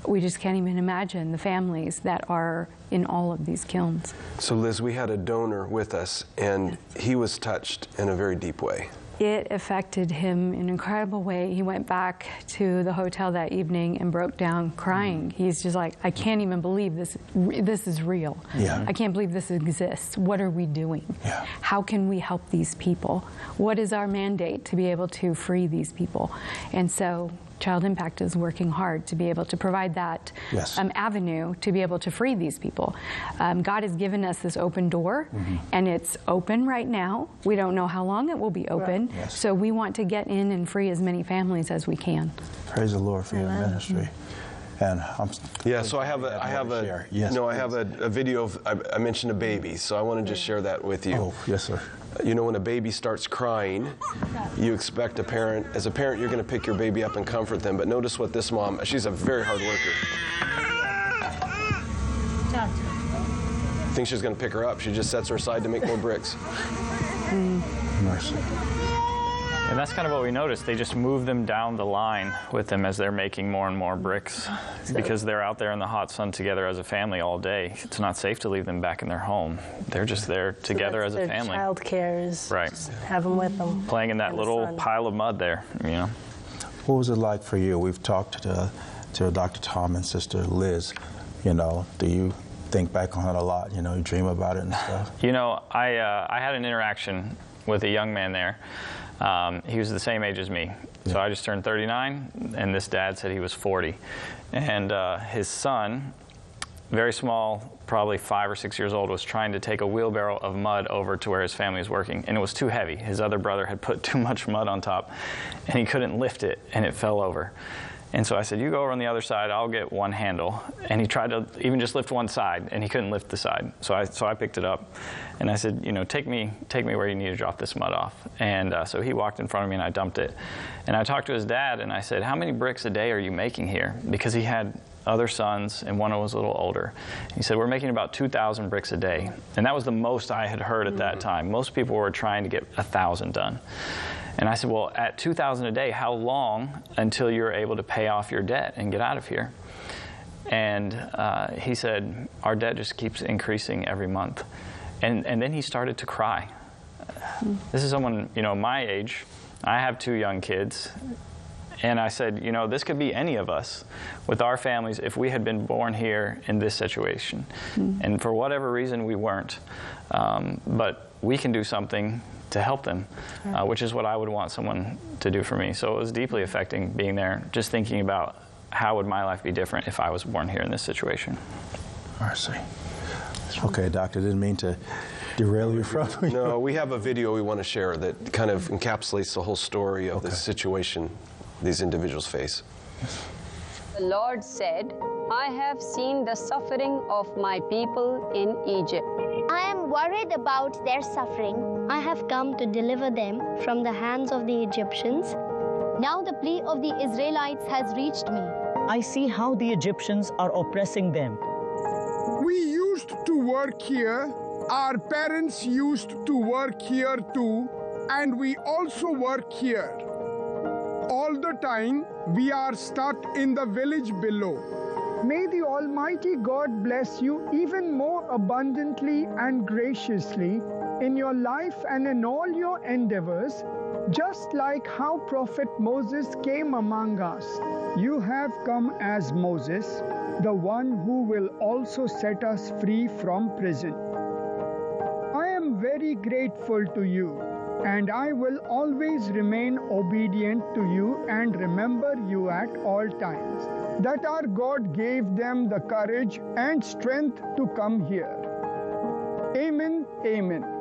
we just can't even imagine the families that are in all of these kilns. So Liz, we had a donor with us, and he was touched in a very deep way. It affected him in an incredible way. He went back to the hotel that evening and broke down crying. He's just like, I can't even believe this is real. Yeah. I can't believe this exists. What are we doing? Yeah. How can we help these people? What is our mandate to be able to free these people? And so Child Impact is working hard to be able to provide that Yes. avenue to be able to free these people. God has given us this open door, and it's open right now. We don't know how long it will be open, Right. Yes. so we want to get in and free as many families as we can. Praise the Lord for your ministry. And Yeah, so I have a video of, I mentioned a baby, so I want to just share that with you. Oh, yes, sir. You know, when a baby starts crying, you expect as a parent, you're going to pick your baby up and comfort them. But notice what this mom, she's a very hard worker. I think she's going to pick her up. She just sets her aside to make more bricks. Mercy. And that's kind of what we noticed. They just move them down the line with them as they're making more and more bricks because they're out there in the hot sun together as a family all day. It's not safe to leave them back in their home. They're just there together as a family. Child care is Right. just have them with them. Playing in that in the little sun. pile of mud there, you know. What was it like for you? We've talked to Dr. Tom and Sister Liz. You know, do you think back on it a lot? You know, you dream about it and stuff? You know, I had an interaction with a young man there. He was the same age as me. So I just turned 39, and this dad said he was 40. And his son, very small, probably 5 or 6 years old, was trying to take a wheelbarrow of mud over to where his family was working, and it was too heavy. His other brother had put too much mud on top, and he couldn't lift it, and it fell over. And so I said, you go over on the other side, I'll get one handle. And he tried to even just lift one side, and he couldn't lift the side. So I picked it up, and I said, you know, take me where you need to drop this mud off. And so he walked in front of me, and I dumped it. And I talked to his dad, and I said, how many bricks a day are you making here? Because he had other sons, and one was a little older. He said, we're making about 2,000 bricks a day. And that was the most I had heard at that time. Most people were trying to get 1,000 done. And I said, well, at 2,000 a day, how long until you're able to pay off your debt and get out of here? And he said, our debt just keeps increasing every month. And then he started to cry. This is someone, you know, my age. I have 2 young kids. And I said, you know, this could be any of us with our families if we had been born here in this situation. And for whatever reason, we weren't. But we can do something to help them, which is what I would want someone to do for me. So it was deeply affecting being there, just thinking about how would my life be different if I was born here in this situation. Mercy. Okay, doctor, didn't mean to derail you from it. No, we have a video we want to share that kind of encapsulates the whole story of this situation these individuals face. The Lord said, I have seen the suffering of my people in Egypt. I am worried about their suffering. I have come to deliver them from the hands of the Egyptians. Now the plea of the Israelites has reached me. I see how the Egyptians are oppressing them. We used to work here. Our parents used to work here too. And we also work here. All the time, we are stuck in the village below. May the Almighty God bless you even more abundantly and graciously in your life and in all your endeavors, just like how Prophet Moses came among us. You have come as Moses, the one who will also set us free from prison. I am very grateful to you, and I will always remain obedient to you and remember you at all times, that our God gave them the courage and strength to come here. Amen, amen.